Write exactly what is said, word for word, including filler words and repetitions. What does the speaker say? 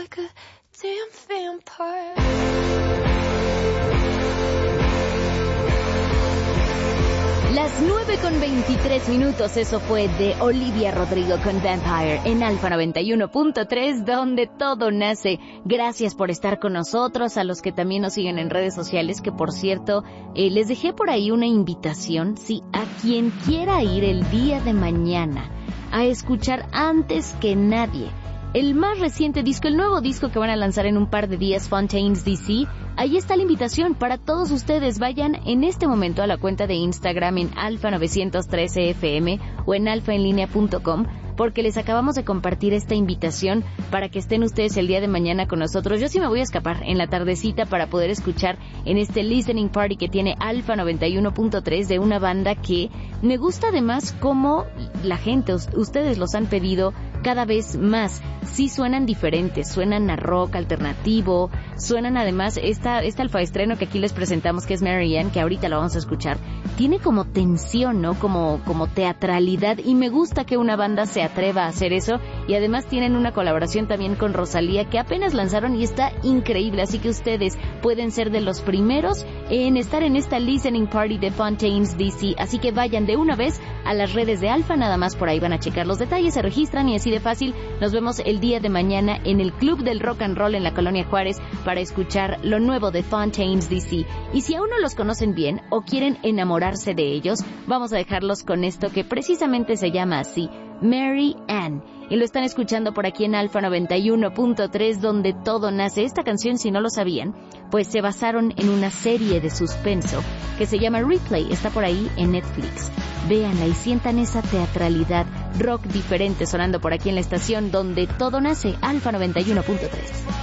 like a damn vampire. Las nueve con veintitrés minutos, eso fue de Olivia Rodrigo con Vampire en Alfa noventa y uno punto tres, donde todo nace. Gracias por estar con nosotros, a los que también nos siguen en redes sociales, que por cierto, eh, les dejé por ahí una invitación, sí, a quien quiera ir el día de mañana a escuchar antes que nadie el más reciente disco, el nuevo disco que van a lanzar en un par de días, Fontaines D C. Ahí está la invitación para todos ustedes. Vayan en este momento a la cuenta de Instagram en alfa novecientos trece F M o en alfa en línea punto com, porque les acabamos de compartir esta invitación para que estén ustedes el día de mañana con nosotros. Yo sí me voy a escapar en la tardecita para poder escuchar en este listening party que tiene Alfa noventa y uno punto tres de una banda que me gusta además como la gente, ustedes los han pedido cada vez más. Sí suenan diferentes, suenan a rock alternativo, suenan además esta, esta alfa estreno que aquí les presentamos, que es Mary Ann, que ahorita lo vamos a escuchar. Tiene como tensión, ¿no? Como, como teatralidad, y me gusta que una banda se atreva a hacer eso, y además tienen una colaboración también con Rosalía que apenas lanzaron y está increíble, así que ustedes pueden ser de los primeros en estar en esta listening party de Fontaines D C, así que vayan de una vez a las redes de Alfa, nada más por ahí van a checar los detalles, se registran y así de fácil. Nos vemos el día de mañana en el Club del Rock and Roll en la Colonia Juárez para escuchar lo nuevo de Fontaines D C. Y si aún no los conocen bien o quieren enamorarse de ellos, vamos a dejarlos con esto que precisamente se llama así, Mary Ann. Y lo están escuchando por aquí en Alfa noventa y uno punto tres, donde todo nace. Esta canción, si no lo sabían, pues se basaron en una serie de suspenso que se llama Replay. Está por ahí en Netflix. Véanla y sientan esa teatralidad rock diferente sonando por aquí en la estación donde todo nace, Alfa noventa y uno punto tres.